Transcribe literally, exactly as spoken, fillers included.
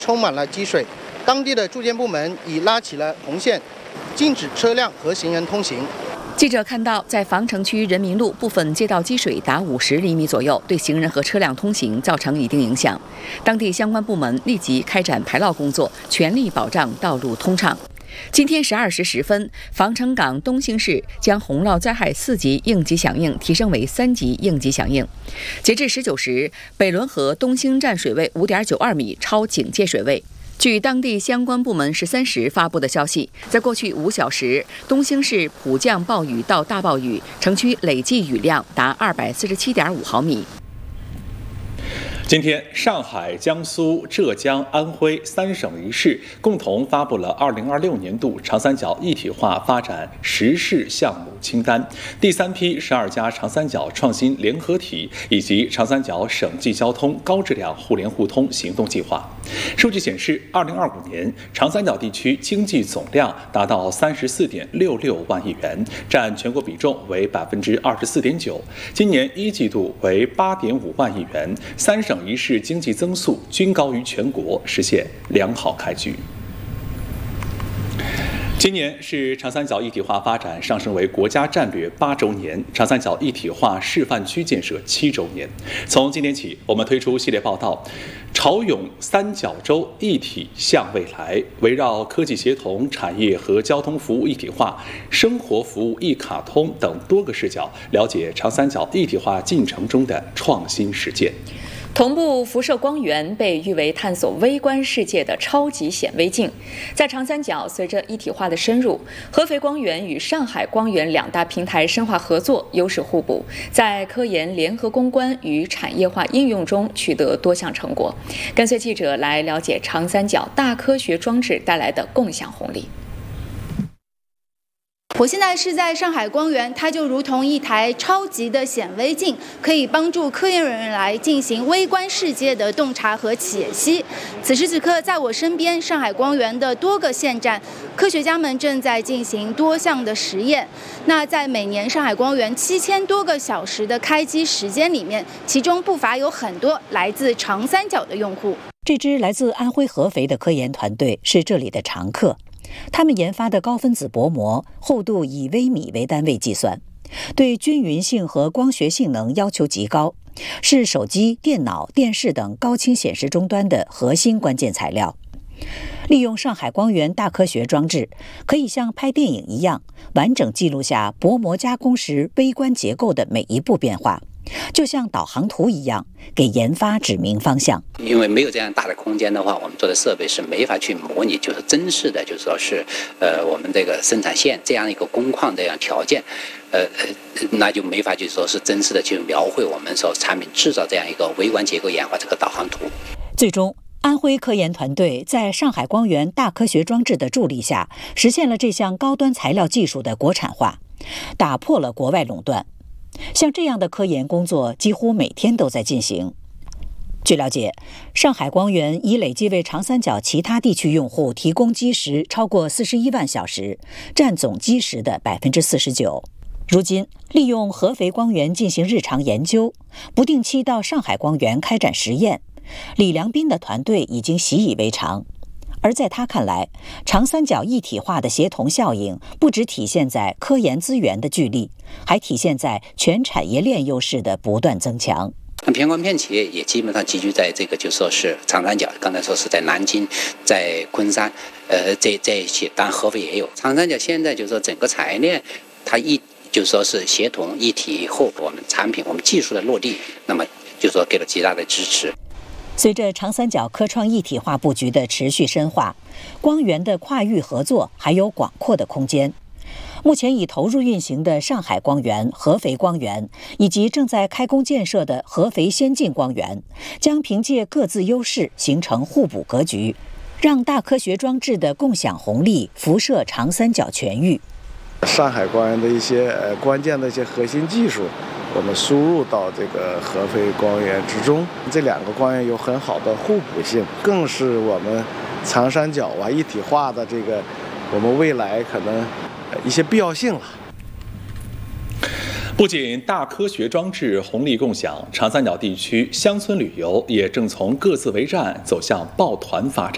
充满了积水，当地的住建部门已拉起了红线，禁止车辆和行人通行。 记者看到，在防城区人民路部分街道积水达五十厘米左右，对行人和车辆通行造成一定影响。当地相关部门立即开展排涝工作，全力保障道路通畅。今天十二时十分，防城港东兴市将洪涝灾害四级应急响应提升为三级应急响应。截至十九时，北仑河东兴站水位五点九二米，超警戒水位。据当地相关部门十三时发布的消息，在过去五小时，东兴市普降暴雨到大暴雨，城区累计雨量达二百四十七点五毫米。 今天，上海、江苏、浙江、安徽三省一市共同发布了二零二六年度长三角一体化发展实事项目清单，第三批十二家长三角创新联合体以及长三角省际交通高质量互联互通行动计划。数据显示，二零二五年长三角地区经济总量达到三十四点六六万亿元，占全国比重为百分之二十四点九。今年一季度为八点五万亿元，三省一市经济增速均高于全国，实现良好开局。今年是长三角一体化发展上升为国家战略八周年，长三角一体化示范区建设七周年。从今天起，我们推出系列报道《潮涌三角洲一体向未来》，围绕科技协同、产业和交通服务一体化、生活服务一卡通等多个视角，了解长三角一体化进程中的创新实践。 同步辐射光源被誉为探索微观世界的超级显微镜。在长三角，随着一体化的深入，合肥光源与上海光源两大平台深化合作，优势互补，在科研联合攻关与产业化应用中取得多项成果。跟随记者来了解长三角大科学装置带来的共享红利。 我现在是在上海光源，它就如同一台超级的显微镜，可以帮助科研人员来进行微观世界的洞察和解析。此时此刻，在我身边，上海光源的多个线站，科学家们正在进行多项的实验。那在每年上海光源七千多个小时的开机时间里面，其中不乏有很多来自长三角的用户。 这支来自安徽合肥的科研团队是这里的常客。他们研发的高分子薄膜厚度以微米为单位计算，对均匀性和光学性能要求极高，是手机、电脑、电视等高清显示终端的核心关键材料。利用上海光源大科学装置，可以像拍电影一样，完整记录下薄膜加工时微观结构的每一步变化，就像导航图一样，给研发指明方向。 因为没有这样大的空间的话，我们做的设备是没法去模拟，就是真实的，就是说是，呃，我们这个生产线这样一个工况这样条件，呃呃，那就没法去说是真实的去描绘我们说产品制造这样一个微观结构演化这个导航图。 最终，安徽科研团队在上海光源大科学装置的助力下，实现了这项高端材料技术的国产化，打破了国外垄断。像这样的科研工作几乎每天都在进行。据了解，上海光源已累计为长三角其他地区用户提供基时超过四十一万小时，占总基时的百分之四十九。如今，利用合肥光源进行日常研究，不定期到上海光源开展实验，李良斌的团队已经习以为常。而在他看来，长三角一体化的协同效应不只体现在科研资源的聚力，还体现在全产业链优势的不断增强。 偏光片企业也基本上集聚在这个，就说是长三角，刚才说是在南京、在昆山，呃，这这一起，当然合肥也有。长三角现在就是说整个产业链，它一就说是协同一体以后，我们产品、我们技术的落地，那么就说给了极大的支持。 随着长三角科创一体化布局的持续深化，光源的跨域合作还有广阔的空间。目前已投入运行的上海光源、合肥光源，以及正在开工建设的合肥先进光源，将凭借各自优势形成互补格局，让大科学装置的共享红利辐射长三角全域。 上海光源的一些呃关键的一些核心技术，我们输入到这个合肥光源之中，这两个光源有很好的互补性，更是我们长三角啊一体化的这个我们未来可能一些必要性了。 不仅大科学装置红利共享，长三角地区乡村旅游也正从各自为战走向抱团发展。